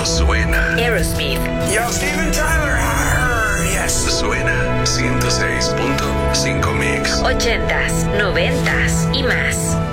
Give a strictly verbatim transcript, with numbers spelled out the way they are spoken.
suena. Aerosmith. Yo, Steven Tyler. Yes. Suena ciento seis punto cinco Mix. Ochentas, noventas y más.